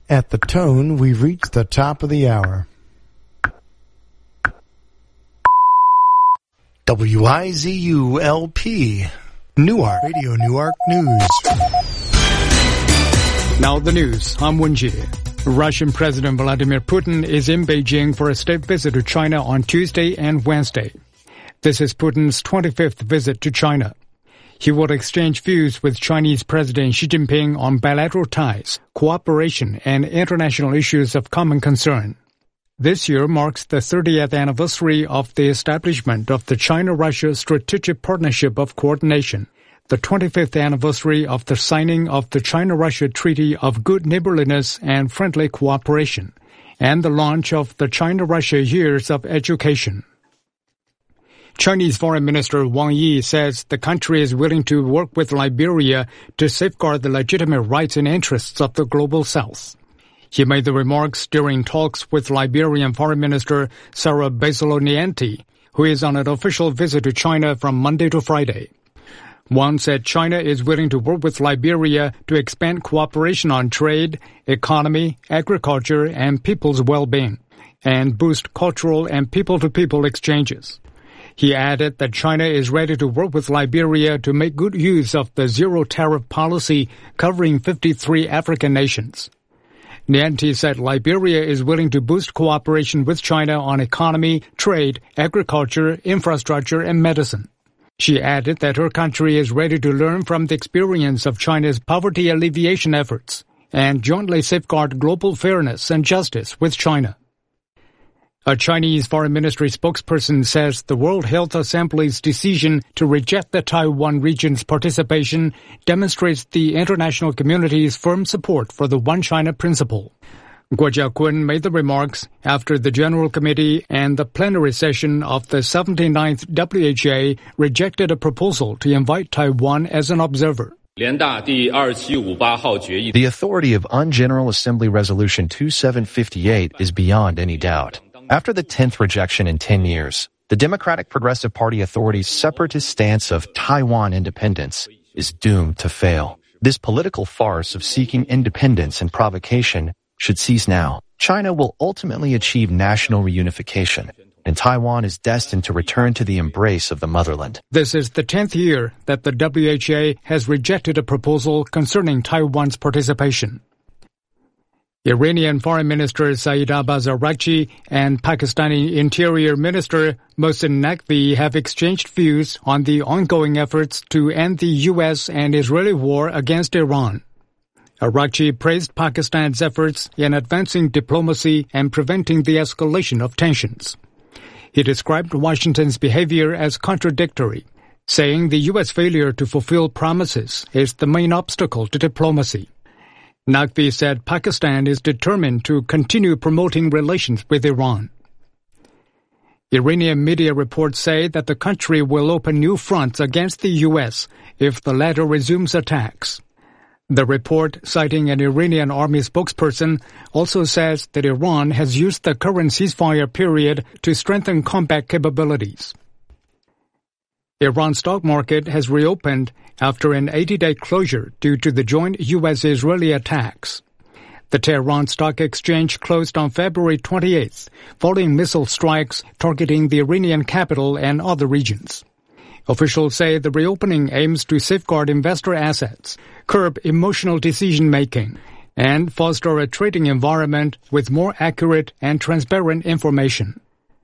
At the tone, we've reached the top of the hour. WIZU-LP, Newark, Radio Newark News. Now the news. I'm Wenjie. Russian President Vladimir Putin is in Beijing for a state visit to China on Tuesday and Wednesday. This is Putin's 25th visit to China. He will exchange views with Chinese President Xi Jinping on bilateral ties, cooperation, and international issues of common concern. This year marks the 30th anniversary of the establishment of the China-Russia Strategic Partnership of Coordination, the 25th anniversary of the signing of the China-Russia Treaty of Good Neighborliness and Friendly Cooperation, and the launch of the China-Russia Years of Education. Chinese Foreign Minister Wang Yi says the country is willing to work with Liberia to safeguard the legitimate rights and interests of the Global South. He made the remarks during talks with Liberian Foreign Minister Sarah Basilonianti, who is on an official visit to China from Monday to Friday. Wang said China is willing to work with Liberia to expand cooperation on trade, economy, agriculture, and people's well-being, and boost cultural and people-to-people exchanges. He added that China is ready to work with Liberia to make good use of the zero-tariff policy covering 53 African nations. Nianti said Liberia is willing to boost cooperation with China on economy, trade, agriculture, infrastructure, and medicine. She added that her country is ready to learn from the experience of China's poverty alleviation efforts and jointly safeguard global fairness and justice with China. A Chinese Foreign Ministry spokesperson says the World Health Assembly's decision to reject the Taiwan region's participation demonstrates the international community's firm support for the One China principle. Guo Jiakun made the remarks after the General Committee and the plenary session of the 79th WHA rejected a proposal to invite Taiwan as an observer. The authority of UN-General Assembly Resolution 2758 is beyond any doubt. After the 10th rejection in 10 years, the Democratic Progressive Party Authority's separatist stance of Taiwan independence is doomed to fail. This political farce of seeking independence and provocation should cease now. China will ultimately achieve national reunification, and Taiwan is destined to return to the embrace of the motherland. This is the 10th year that the WHA has rejected a proposal concerning Taiwan's participation. Iranian Foreign Minister Saeed Abbas Araghchi and Pakistani Interior Minister Mohsin Naqvi have exchanged views on the ongoing efforts to end the U.S. and Israeli war against Iran. Araghchi praised Pakistan's efforts in advancing diplomacy and preventing the escalation of tensions. He described Washington's behavior as contradictory, saying the U.S. failure to fulfill promises is the main obstacle to diplomacy. Naqvi said Pakistan is determined to continue promoting relations with Iran. Iranian media reports say that the country will open new fronts against the U.S. if the latter resumes attacks. The report, citing an Iranian army spokesperson, also says that Iran has used the current ceasefire period to strengthen combat capabilities. Iran's stock market has reopened after an 80-day closure due to the joint U.S.-Israeli attacks. The Tehran Stock Exchange closed on February 28th, following missile strikes targeting the Iranian capital and other regions. Officials say the reopening aims to safeguard investor assets, curb emotional decision-making, and foster a trading environment with more accurate and transparent information.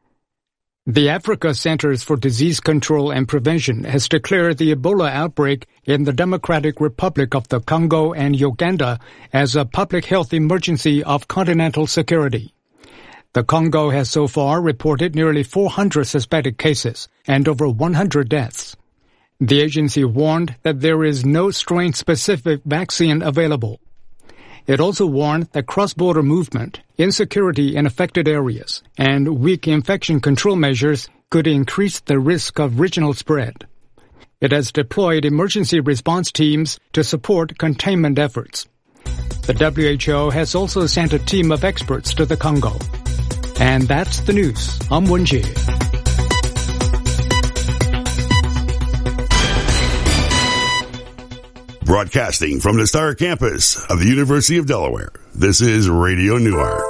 The Africa Centers for Disease Control and Prevention has declared the Ebola outbreak in the Democratic Republic of the Congo and Uganda as a public health emergency of continental security. The Congo has so far reported nearly 400 suspected cases and over 100 deaths. The agency warned that there is no strain-specific vaccine available. It also warned that cross-border movement, insecurity in affected areas, and weak infection control measures could increase the risk of regional spread. It has deployed emergency response teams to support containment efforts. The WHO has also sent a team of experts to the Congo. And that's the news. I'm Wenjie. Broadcasting from the Star Campus of the University of Delaware, this is Radio Newark.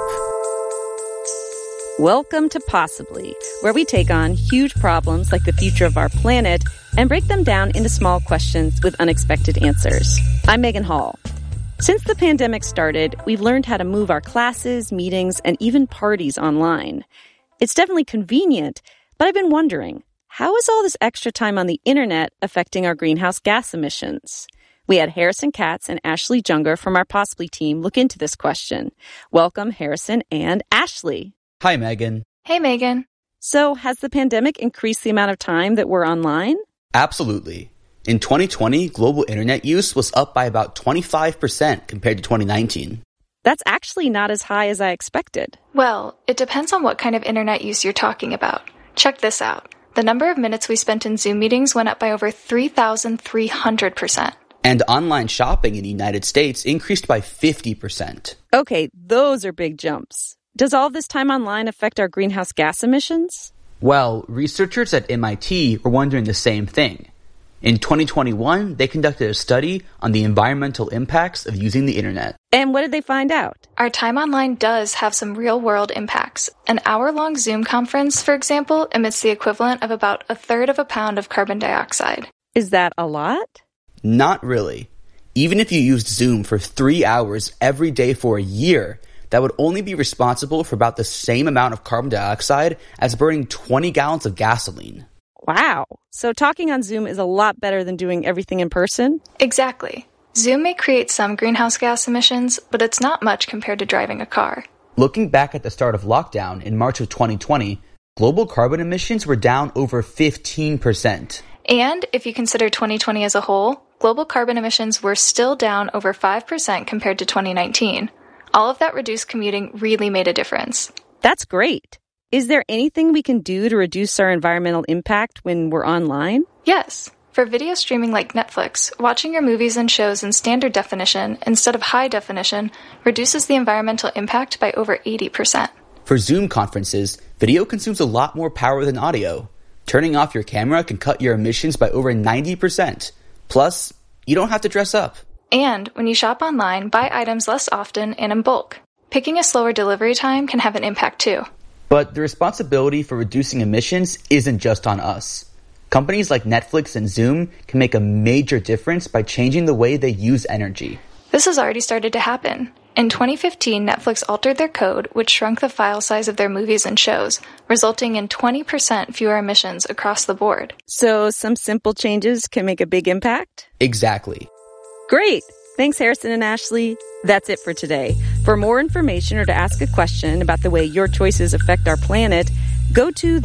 Welcome to Possibly, where we take on huge problems like the future of our planet and break them down into small questions with unexpected answers. I'm Megan Hall. Since the pandemic started, we've learned how to move our classes, meetings, and even parties online. It's definitely convenient, but I've been wondering, how is all this extra time on the internet affecting our greenhouse gas emissions? We had Harrison Katz and Ashley Junger from our Possibly team look into this question. Welcome, Harrison and Ashley. Hi, Megan. Hey, Megan. So, has the pandemic increased the amount of time that we're online? Absolutely. In 2020, global internet use was up by about 25% compared to 2019. That's actually not as high as I expected. Well, it depends on what kind of internet use you're talking about. Check this out. The number of minutes we spent in Zoom meetings went up by over 3,300%. And online shopping in the United States increased by 50%. Okay, those are big jumps. Does all this time online affect our greenhouse gas emissions? Well, researchers at MIT were wondering the same thing. In 2021, they conducted a study on the environmental impacts of using the internet. And what did they find out? Our time online does have some real-world impacts. An hour-long Zoom conference, for example, emits the equivalent of about 1/3 of a pound of carbon dioxide. Is that a lot? Not really. Even if you used Zoom for 3 hours every day for a year, that would only be responsible for about the same amount of carbon dioxide as burning 20 gallons of gasoline. Wow. So talking on Zoom is a lot better than doing everything in person? Exactly. Zoom may create some greenhouse gas emissions, but it's not much compared to driving a car. Looking back at the start of lockdown in March of 2020, global carbon emissions were down over 15%. And if you consider 2020 as a whole, global carbon emissions were still down over 5% compared to 2019. All of that reduced commuting really made a difference. That's great. Is there anything we can do to reduce our environmental impact when we're online? Yes. For video streaming like Netflix, watching your movies and shows in standard definition instead of high definition reduces the environmental impact by over 80%. For Zoom conferences, video consumes a lot more power than audio. Turning off your camera can cut your emissions by over 90%. Plus, you don't have to dress up. And when you shop online, buy items less often and in bulk. Picking a slower delivery time can have an impact too. But the responsibility for reducing emissions isn't just on us. Companies like Netflix and Zoom can make a major difference by changing the way they use energy. This has already started to happen. In 2015, Netflix altered their code, which shrunk the file size of their movies and shows, resulting in 20% fewer emissions across the board. So some simple changes can make a big impact? Exactly. Great! Thanks, Harrison and Ashley. That's it for today. For more information or to ask a question about the way your choices affect our planet, go to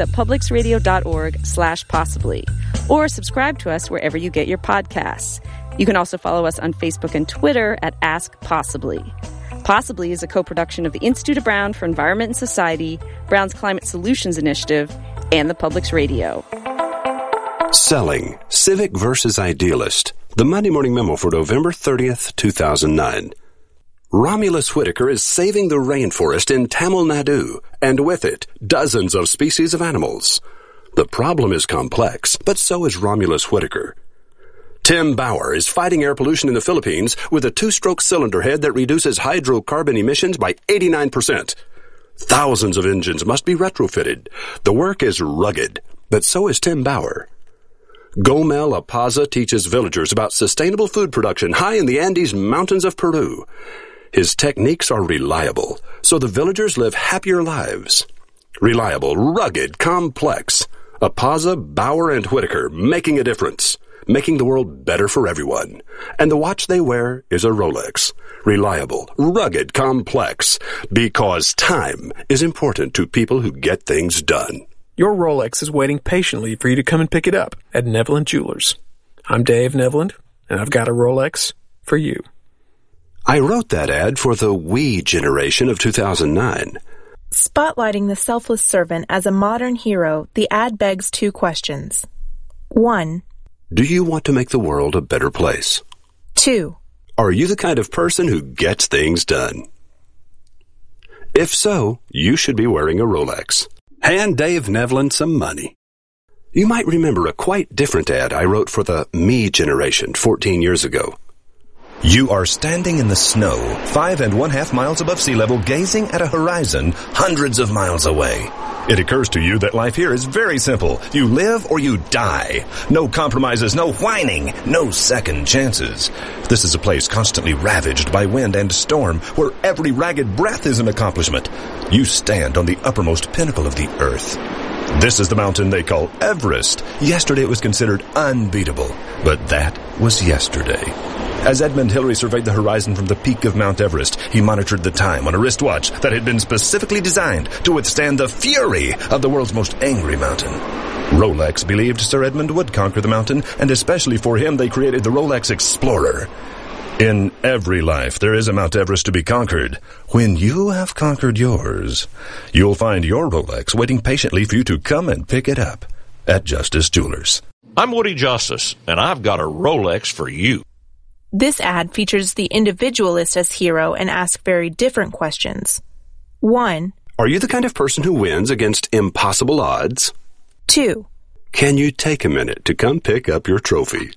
thepublicsradio.org/possibly or subscribe to us wherever you get your podcasts. You can also follow us on Facebook and Twitter at Ask Possibly. Possibly is a co-production of the Institute of Brown for Environment and Society, Brown's Climate Solutions Initiative, and the Public's Radio. Selling, Civic versus Idealist. The Monday Morning Memo for November 30th, 2009. Romulus Whitaker is saving the rainforest in Tamil Nadu, and with it, dozens of species of animals. The problem is complex, but so is Romulus Whitaker. Tim Bauer is fighting air pollution in the Philippines with a 2-stroke cylinder head that reduces hydrocarbon emissions by 89%. Thousands of engines must be retrofitted. The work is rugged, but so is Tim Bauer. Gomel Apaza teaches villagers about sustainable food production high in the Andes Mountains of Peru. His techniques are reliable, so the villagers live happier lives. Reliable, rugged, complex. Apaza, Bauer, and Whitaker making a difference, making the world better for everyone. And the watch they wear is a Rolex. Reliable, rugged, complex, because time is important to people who get things done. Your Rolex is waiting patiently for you to come and pick it up at Neveland Jewelers. I'm Dave Neveland, and I've got a Rolex for you. I wrote that ad for the we generation of 2009. Spotlighting the selfless servant as a modern hero, the ad begs 2 questions. 1. Do you want to make the world a better place? 2. Are you the kind of person who gets things done? If so, you should be wearing a Rolex. Hand Dave Neveland some money. You might remember a quite different ad I wrote for the me generation 14 years ago. You are standing in the snow, 5.5 miles above sea level, gazing at a horizon hundreds of miles away. It occurs to you that life here is very simple. You live or you die. No compromises, no whining, no second chances. This is a place constantly ravaged by wind and storm, where every ragged breath is an accomplishment. You stand on the uppermost pinnacle of the earth. This is the mountain they call Everest. Yesterday it was considered unbeatable, but that was yesterday. As Edmund Hillary surveyed the horizon from the peak of Mount Everest, he monitored the time on a wristwatch that had been specifically designed to withstand the fury of the world's most angry mountain. Rolex believed Sir Edmund would conquer the mountain, and especially for him they created the Rolex Explorer. In every life, there is a Mount Everest to be conquered. When you have conquered yours, you'll find your Rolex waiting patiently for you to come and pick it up at Justice Jewelers. I'm Woody Justice, and I've got a Rolex for you. This ad features the individualist as hero and asks very different questions. 1. Are you the kind of person who wins against impossible odds? 2. Can you take a minute to come pick up your trophy?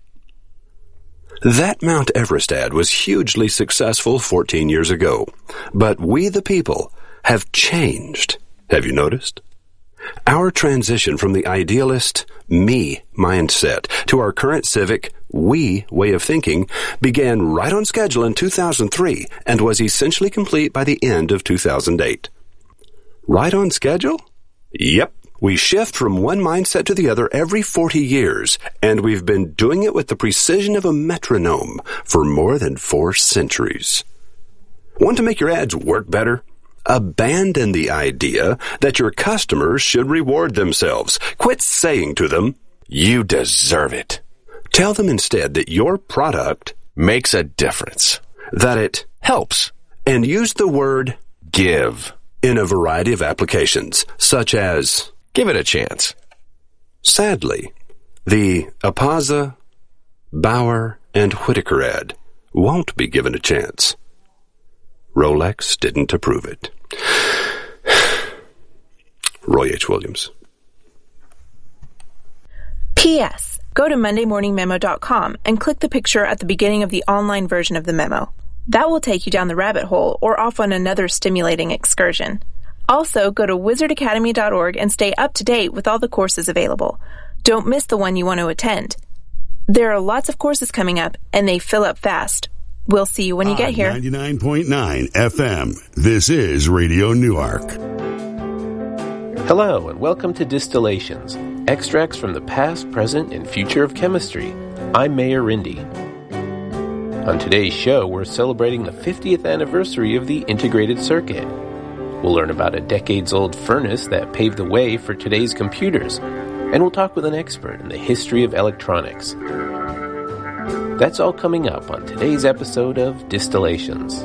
That Mount Everest ad was hugely successful 14 years ago, but we the people have changed. Have you noticed? Our transition from the idealist me mindset to our current civic we way of thinking began right on schedule in 2003 and was essentially complete by the end of 2008. Right on schedule? Yep. We shift from one mindset to the other every 40 years, and we've been doing it with the precision of a metronome for more than 4 centuries. Want to make your ads work better? Abandon the idea that your customers should reward themselves. Quit saying to them, "You deserve it." Tell them instead that your product makes a difference, that it helps, and use the word give in a variety of applications, such as give it a chance. Sadly, the Apaza, Bauer, and Whitaker ad won't be given a chance. Rolex didn't approve it. Roy H. Williams. P.S. Go to MondayMorningMemo.com and click the picture at the beginning of the online version of the memo. That will take you down the rabbit hole or off on another stimulating excursion. Also, go to wizardacademy.org and stay up to date with all the courses available. Don't miss the one you want to attend. There are lots of courses coming up, and they fill up fast. We'll see you when you get here. 99.9 FM. This is Radio Newark. Hello, and welcome to Distillations, extracts from the past, present, and future of chemistry. I'm Mayor Rindy. On today's show, we're celebrating the 50th anniversary of the integrated circuit. We'll learn about a decades-old furnace that paved the way for today's computers, and we'll talk with an expert in the history of electronics. That's all coming up on today's episode of Distillations.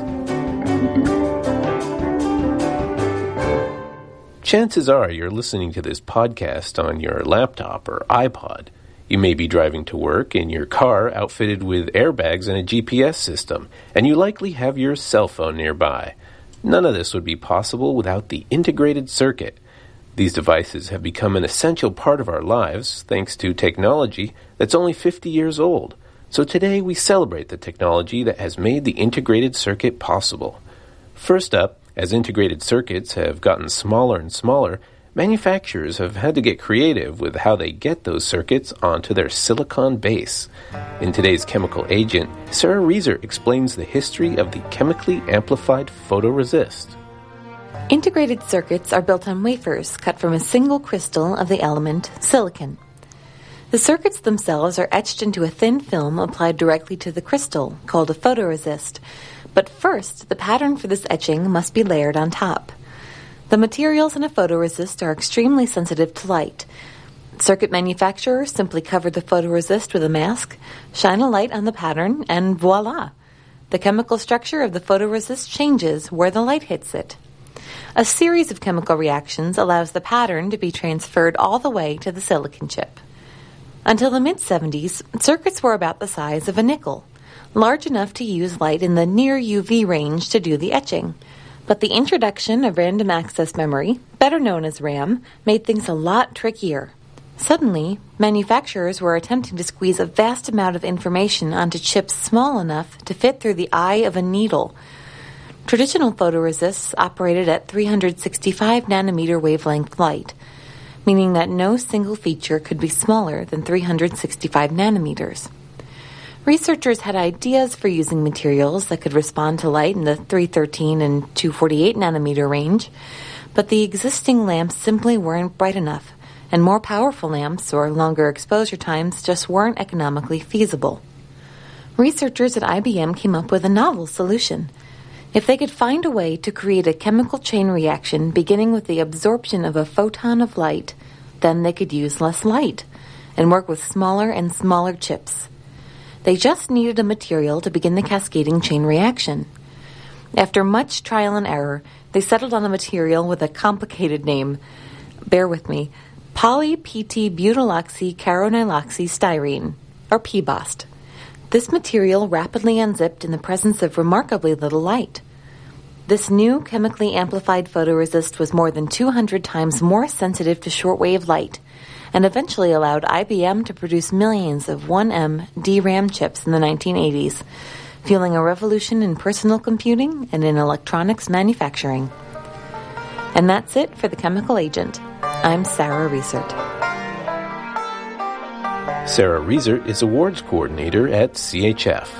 Chances are you're listening to this podcast on your laptop or iPod. You may be driving to work in your car outfitted with airbags and a GPS system, and you likely have your cell phone nearby. None of this would be possible without the integrated circuit. These devices have become an essential part of our lives thanks to technology that's only 50 years old. So today we celebrate the technology that has made the integrated circuit possible. First up, as integrated circuits have gotten smaller and smaller, manufacturers have had to get creative with how they get those circuits onto their silicon base. In today's Chemical Agent, Sarah Reeser explains the history of the chemically amplified photoresist. Integrated circuits are built on wafers cut from a single crystal of the element silicon. The circuits themselves are etched into a thin film applied directly to the crystal, called a photoresist. But first, the pattern for this etching must be layered on top. The materials in a photoresist are extremely sensitive to light. Circuit manufacturers simply cover the photoresist with a mask, shine a light on the pattern, and voila! The chemical structure of the photoresist changes where the light hits it. A series of chemical reactions allows the pattern to be transferred all the way to the silicon chip. Until the mid-70s, circuits were about the size of a nickel, large enough to use light in the near UV range to do the etching. But the introduction of random access memory, better known as RAM, made things a lot trickier. Suddenly, manufacturers were attempting to squeeze a vast amount of information onto chips small enough to fit through the eye of a needle. Traditional photoresists operated at 365 nanometer wavelength light, meaning that no single feature could be smaller than 365 nanometers. Researchers had ideas for using materials that could respond to light in the 313 and 248 nanometer range, but the existing lamps simply weren't bright enough, and more powerful lamps or longer exposure times just weren't economically feasible. Researchers at IBM came up with a novel solution. If they could find a way to create a chemical chain reaction beginning with the absorption of a photon of light, then they could use less light and work with smaller and smaller chips. They just needed a material to begin the cascading chain reaction. After much trial and error, they settled on a material with a complicated name. Bear with me. Poly-PT-butyloxy-caroniloxy-styrene, or PBOST. This material rapidly unzipped in the presence of remarkably little light. This new chemically amplified photoresist was more than 200 times more sensitive to shortwave light, and eventually allowed IBM to produce millions of 1M DRAM chips in the 1980s, fueling a revolution in personal computing and in electronics manufacturing. And that's it for The Chemical Agent. I'm Sarah Riesert. Sarah Riesert is Awards Coordinator at CHF.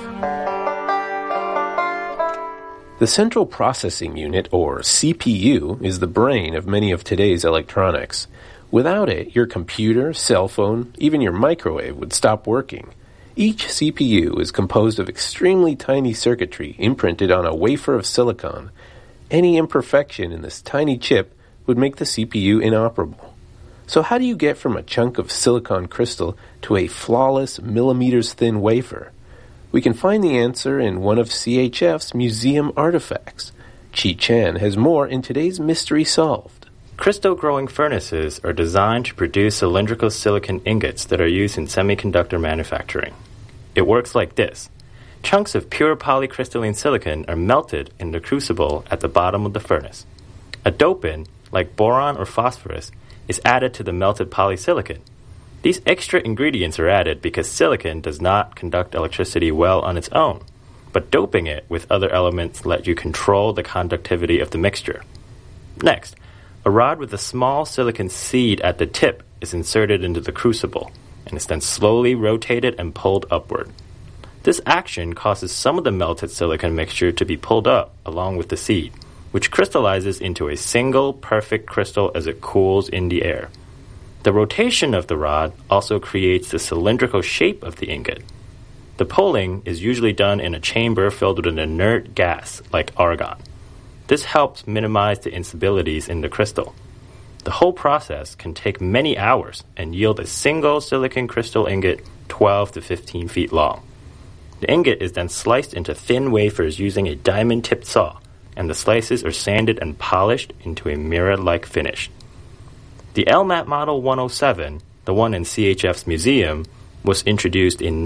The Central Processing Unit, or CPU, is the brain of many of today's electronics. Without it, your computer, cell phone, even your microwave would stop working. Each CPU is composed of extremely tiny circuitry imprinted on a wafer of silicon. Any imperfection in this tiny chip would make the CPU inoperable. So how do you get from a chunk of silicon crystal to a flawless millimeters-thin wafer? We can find the answer in one of CHF's museum artifacts. Chi Chan has more in today's Mystery Solved. Crystal growing furnaces are designed to produce cylindrical silicon ingots that are used in semiconductor manufacturing. It works like this. Chunks of pure polycrystalline silicon are melted in the crucible at the bottom of the furnace. A dopant, like boron or phosphorus, is added to the melted polysilicon. These extra ingredients are added because silicon does not conduct electricity well on its own, but doping it with other elements lets you control the conductivity of the mixture. Next, a rod with a small silicon seed at the tip is inserted into the crucible, and is then slowly rotated and pulled upward. This action causes some of the melted silicon mixture to be pulled up along with the seed, which crystallizes into a single perfect crystal as it cools in the air. The rotation of the rod also creates the cylindrical shape of the ingot. The pulling is usually done in a chamber filled with an inert gas like argon. This helps minimize the instabilities in the crystal. The whole process can take many hours and yield a single silicon crystal ingot 12 to 15 feet long. The ingot is then sliced into thin wafers using a diamond-tipped saw, and the slices are sanded and polished into a mirror-like finish. The LMAT Model 107, the one in CHF's museum, was introduced in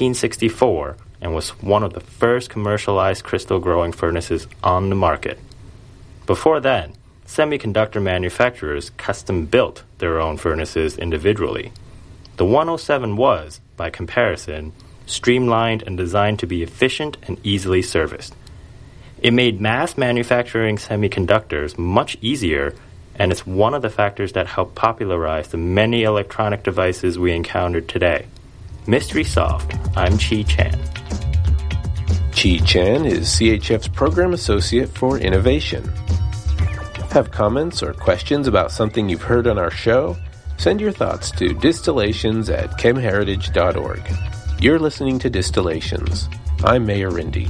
1964 and was one of the first commercialized crystal growing furnaces on the market. Before then, semiconductor manufacturers custom-built their own furnaces individually. The 107 was, by comparison, streamlined and designed to be efficient and easily serviced. It made mass manufacturing semiconductors much easier, and it's one of the factors that helped popularize the many electronic devices we encounter today. Mystery Solved. I'm Chi Chan. Chi Chan is CHF's Program Associate for Innovation. Have comments or questions about something you've heard on our show? Send your thoughts to distillations@chemheritage.org. You're listening to Distillations. I'm Mayor Rindy.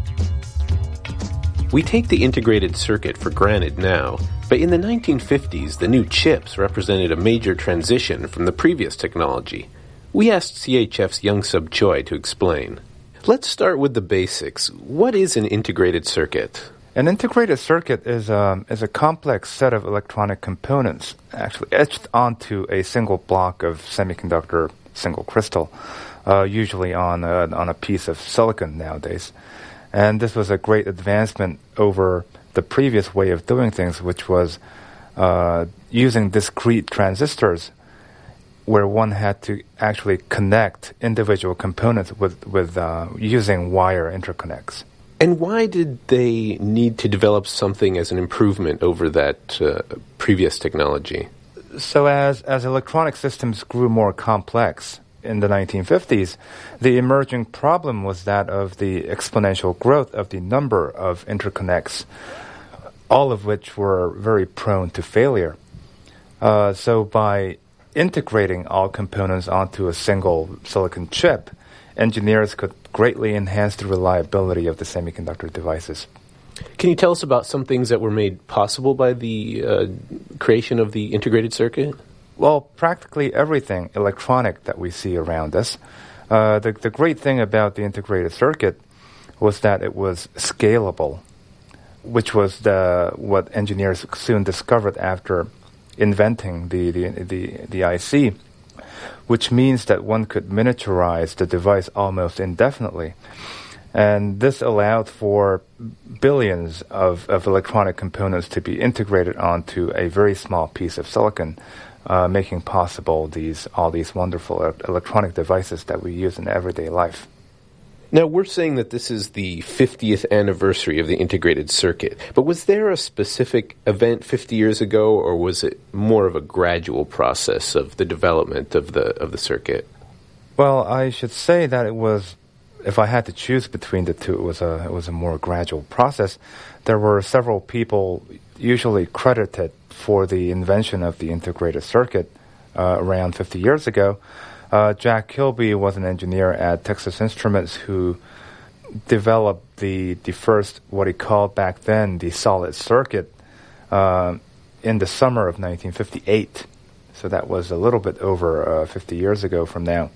We take the integrated circuit for granted now, but in the 1950s, the new chips represented a major transition from the previous technology. We asked CHF's Young-Sub Choi to explain. Let's start with the basics. What is an integrated circuit? An integrated circuit is a complex set of electronic components actually etched onto a single block of semiconductor single crystal, usually on a piece of silicon nowadays. And this was a great advancement over the previous way of doing things, which was using discrete transistors where one had to actually connect individual components with using wire interconnects. And why did they need to develop something as an improvement over that previous technology? So as electronic systems grew more complex in the 1950s, the emerging problem was that of the exponential growth of the number of interconnects, all of which were very prone to failure. So by integrating all components onto a single silicon chip, engineers could greatly enhance the reliability of the semiconductor devices. Can you tell us about some things that were made possible by the creation of the integrated circuit? Well, practically everything electronic that we see around us. The great thing about the integrated circuit was that it was scalable, which was what engineers soon discovered after inventing the IC, which means that one could miniaturize the device almost indefinitely. And this allowed for billions of electronic components to be integrated onto a very small piece of silicon, making possible all these wonderful electronic devices that we use in everyday life. Now, we're saying that this is the 50th anniversary of the integrated circuit, but was there a specific event 50 years ago, or was it more of a gradual process of the development of the circuit? Well, I should say that it was, if I had to choose between the two, it was a more gradual process. There were several people usually credited for the invention of the integrated circuit around 50 years ago. Jack Kilby was an engineer at Texas Instruments who developed the first, what he called back then, the solid circuit in the summer of 1958. So that was a little bit over 50 years ago from now.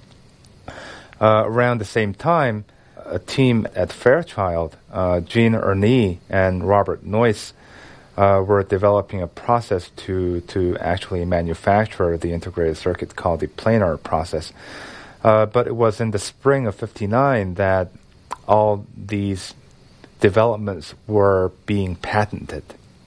Around the same time, a team at Fairchild, Gene Ernie and Robert Noyce, were developing a process to actually manufacture the integrated circuit called the planar process. But it was in the spring of 59 that all these developments were being patented.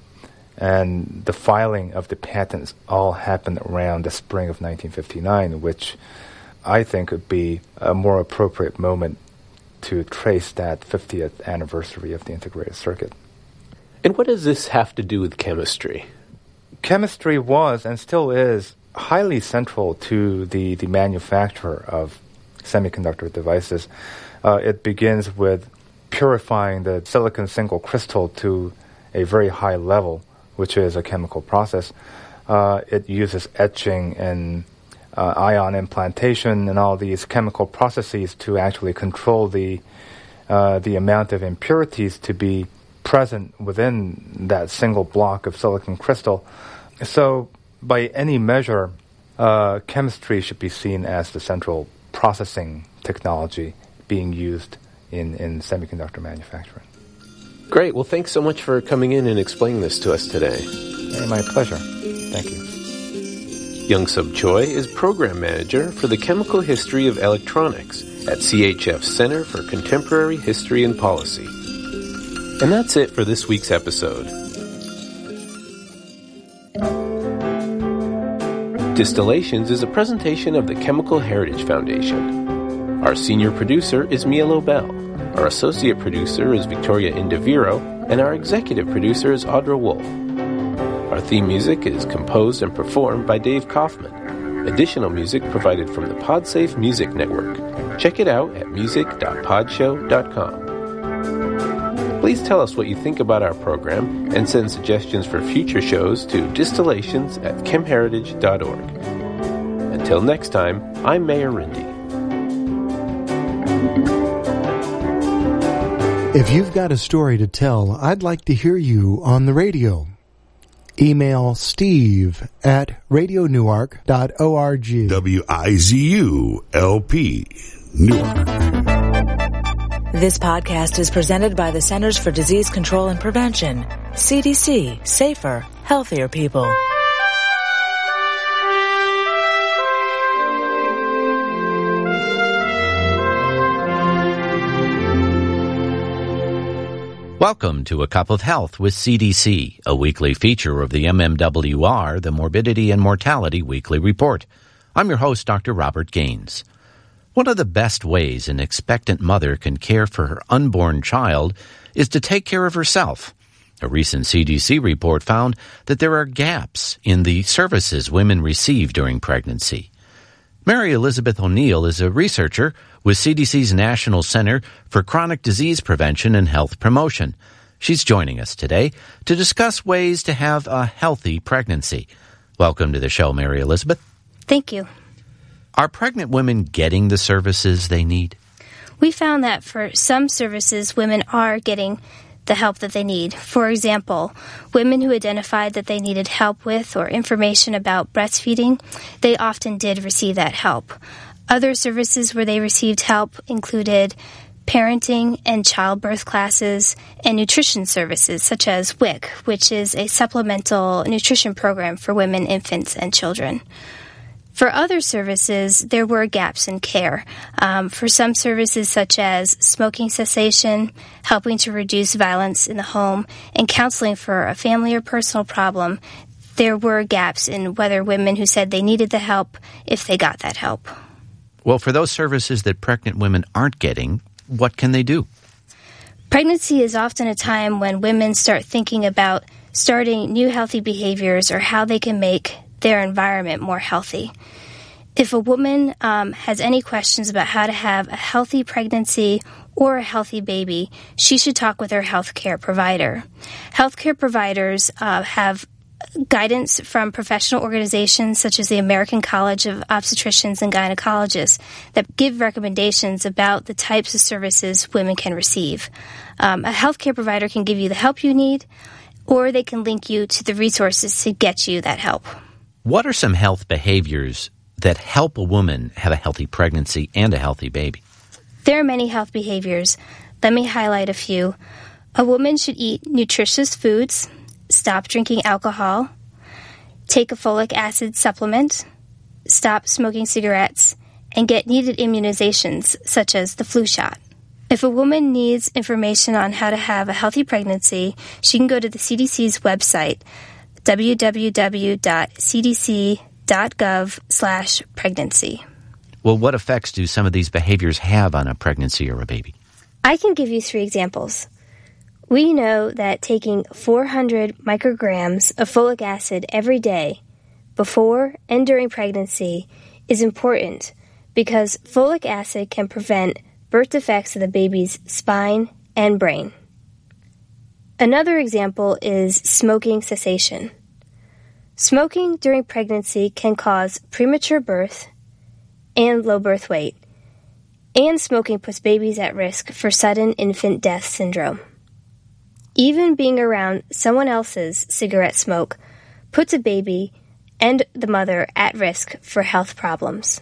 And the filing of the patents all happened around the spring of 1959, which I think would be a more appropriate moment to trace that 50th anniversary of the integrated circuit. And what does this have to do with chemistry? Chemistry was and still is highly central to the manufacture of semiconductor devices. It begins with purifying the silicon single crystal to a very high level, which is a chemical process. It uses etching and ion implantation and all these chemical processes to actually control the amount of impurities to be present within that single block of silicon crystal. So by any measure, chemistry should be seen as the central processing technology being used in semiconductor manufacturing. Great. Well, thanks so much for coming in and explaining this to us today. Hey, my pleasure. Thank you. Young-Sub Choi is Program Manager for the Chemical History of Electronics at CHF Center for Contemporary History and Policy. And that's it for this week's episode. Distillations is a presentation of the Chemical Heritage Foundation. Our senior producer is Mia Lobel. Our associate producer is Victoria Indiviro, and our executive producer is Audra Wolf. Our theme music is composed and performed by Dave Kaufman. Additional music provided from the PodSafe Music Network. Check it out at music.podshow.com. Please tell us what you think about our program and send suggestions for future shows to distillations@chemheritage.org. Until next time, I'm Mayor Rindy. If you've got a story to tell, I'd like to hear you on the radio. Email steve@radionewark.org. WIZULP, Newark. This podcast is presented by the Centers for Disease Control and Prevention. CDC, safer, healthier people. Welcome to A Cup of Health with CDC, a weekly feature of the MMWR, the Morbidity and Mortality Weekly Report. I'm your host, Dr. Robert Gaines. One of the best ways an expectant mother can care for her unborn child is to take care of herself. A recent CDC report found that there are gaps in the services women receive during pregnancy. Mary Elizabeth O'Neill is a researcher with CDC's National Center for Chronic Disease Prevention and Health Promotion. She's joining us today to discuss ways to have a healthy pregnancy. Welcome to the show, Mary Elizabeth. Thank you. Are pregnant women getting the services they need? We found that for some services, women are getting the help that they need. For example, women who identified that they needed help with or information about breastfeeding, they often did receive that help. Other services where they received help included parenting and childbirth classes and nutrition services such as WIC, which is a supplemental nutrition program for women, infants, and children. For other services, there were gaps in care. For some services such as smoking cessation, helping to reduce violence in the home, and counseling for a family or personal problem, there were gaps in whether women who said they needed the help, if they got that help. Well, for those services that pregnant women aren't getting, what can they do? Pregnancy is often a time when women start thinking about starting new healthy behaviors or how they can make their environment more healthy. If a woman has any questions about how to have a healthy pregnancy or a healthy baby, she should talk with her healthcare provider. Healthcare providers have guidance from professional organizations such as the American College of Obstetricians and Gynecologists that give recommendations about the types of services women can receive. A healthcare provider can give you the help you need, or they can link you to the resources to get you that help. What are some health behaviors that help a woman have a healthy pregnancy and a healthy baby? There are many health behaviors. Let me highlight a few. A woman should eat nutritious foods, stop drinking alcohol, take a folic acid supplement, stop smoking cigarettes, and get needed immunizations such as the flu shot. If a woman needs information on how to have a healthy pregnancy, she can go to the CDC's website, www.cdc.gov/pregnancy. Well, what effects do some of these behaviors have on a pregnancy or a baby? I can give you 3 examples. We know that taking 400 micrograms of folic acid every day before and during pregnancy is important because folic acid can prevent birth defects of the baby's spine and brain. Another example is smoking cessation. Smoking during pregnancy can cause premature birth and low birth weight, and smoking puts babies at risk for sudden infant death syndrome. Even being around someone else's cigarette smoke puts a baby and the mother at risk for health problems.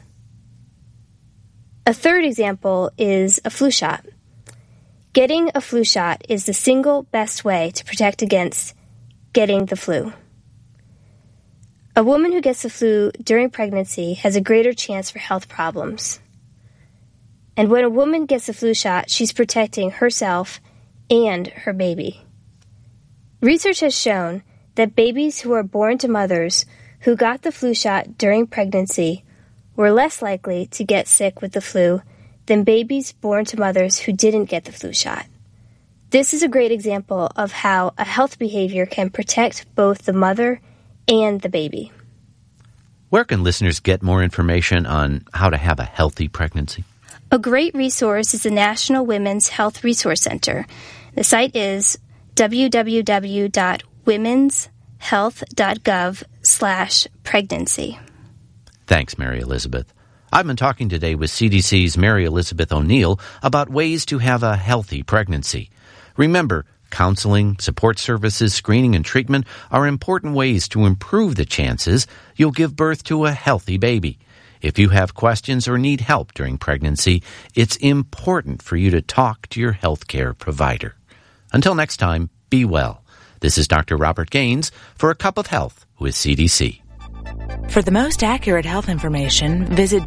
A third example is a flu shot. Getting a flu shot is the single best way to protect against getting the flu. A woman who gets the flu during pregnancy has a greater chance for health problems. And when a woman gets the flu shot, she's protecting herself and her baby. Research has shown that babies who are born to mothers who got the flu shot during pregnancy were less likely to get sick with the flu than babies born to mothers who didn't get the flu shot. This is a great example of how a health behavior can protect both the mother and the baby. Where can listeners get more information on how to have a healthy pregnancy? A great resource is the National Women's Health Resource Center. The site is www.womenshealth.gov/pregnancy. Thanks, Mary Elizabeth. I've been talking today with CDC's Mary Elizabeth O'Neill about ways to have a healthy pregnancy. Remember, counseling, support services, screening, and treatment are important ways to improve the chances you'll give birth to a healthy baby. If you have questions or need help during pregnancy, it's important for you to talk to your healthcare provider. Until next time, be well. This is Dr. Robert Gaines for A Cup of Health with CDC. For the most accurate health information, visit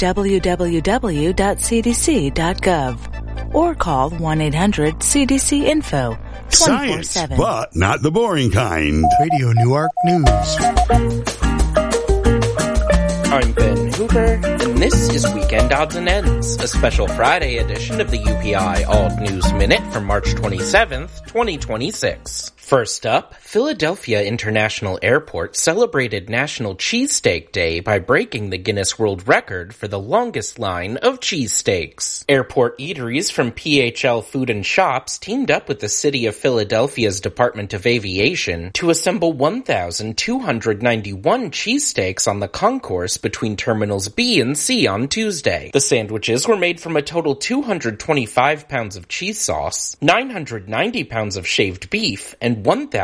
www.cdc.gov or call 1-800-CDC-INFO 24/7. Science, but not the boring kind. Radio Newark News. I'm Ben Hooper, and this is Weekend Odds and Ends, a special Friday edition of the UPI Alt News Minute for March 27th, 2026. First up, Philadelphia International Airport celebrated National Cheesesteak Day by breaking the Guinness World Record for the longest line of cheesesteaks. Airport eateries from PHL Food and Shops teamed up with the City of Philadelphia's Department of Aviation to assemble 1,291 cheesesteaks on the concourse between Terminals B and C on Tuesday. The sandwiches were made from a total 225 pounds of cheese sauce, 990 pounds of shaved beef, and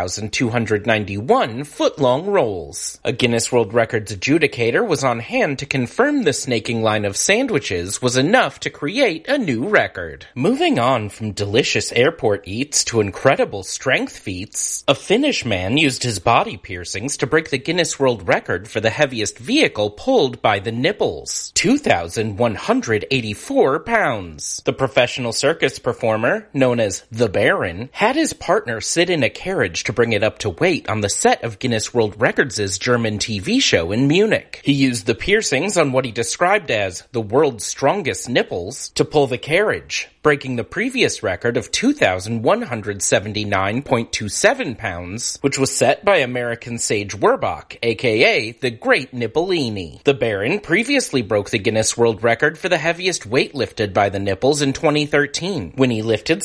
1,291 foot-long rolls. A Guinness World Records adjudicator was on hand to confirm the snaking line of sandwiches was enough to create a new record. Moving on from delicious airport eats to incredible strength feats, a Finnish man used his body piercings to break the Guinness World Record for the heaviest vehicle pulled by the nipples, 2,184 pounds. The professional circus performer, known as the Baron, had his partner sit in a carriage to bring it up to weight on the set of Guinness World Records' German TV show in Munich. He used the piercings on what he described as the world's strongest nipples to pull the carriage, breaking the previous record of 2,179.27 pounds, which was set by American Sage Werbach, aka the Great Nippolini. The Baron previously broke the Guinness World Record for the heaviest weight lifted by the nipples in 2013, when he lifted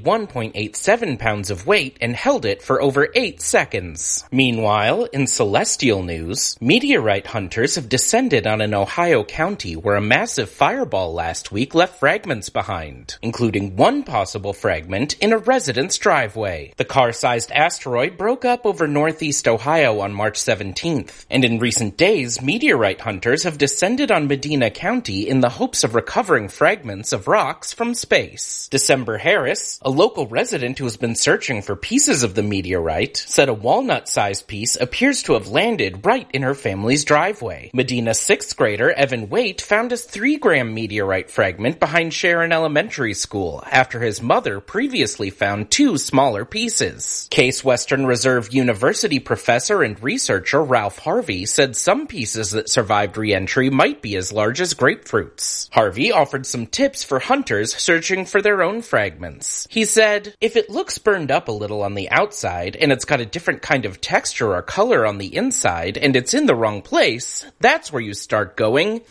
71.87 pounds of weight and held it for over 8 seconds. Meanwhile, in celestial news, meteorite hunters have descended on an Ohio county where a massive fireball last week left fragments behind, including one possible fragment in a resident's driveway. The car-sized asteroid broke up over northeast Ohio on March 17th, and in recent days, meteorite hunters have descended on Medina County in the hopes of recovering fragments of rocks from space. December Harris, a local resident who has been searching for pieces of the meteorite, said a walnut-sized piece appears to have landed right in her family's driveway. Medina's 6th grader Evan Waite found his 3-gram meteorite fragment behind Sharon Elementary School after his mother previously found 2 smaller pieces. Case Western Reserve University professor and researcher Ralph Harvey said some pieces that survived re-entry might be as large as grapefruits. Harvey offered some tips for hunters searching for their own fragments. He said, "If it looks burned up a little on the outside and it's got a different kind of texture or color on the inside and it's in the wrong place, that's where you start going,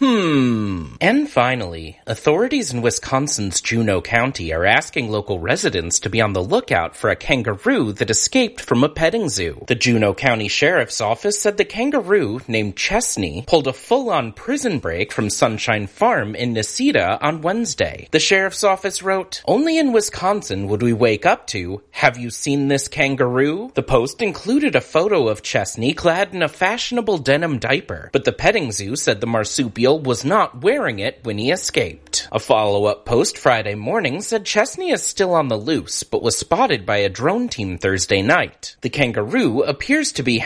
And finally, authorities in Wisconsin's Juneau County are asking local residents to be on the lookout for a kangaroo that escaped from a petting zoo. The Juneau County Sheriff's Office said the kangaroo, named Chesney, pulled a full-on prison break from Sunshine Farm in Necedah on Wednesday. The Sheriff's Office wrote, "Only in Wisconsin would we wake up to, 'Have you seen this kangaroo?' The post included a photo of Chesney clad in a fashionable denim diaper, but the petting zoo said the marsupial was not wearing it when he escaped. A follow-up post Friday morning said Chesney is still on the loose, but was spotted by a drone team Thursday night. The kangaroo appears to be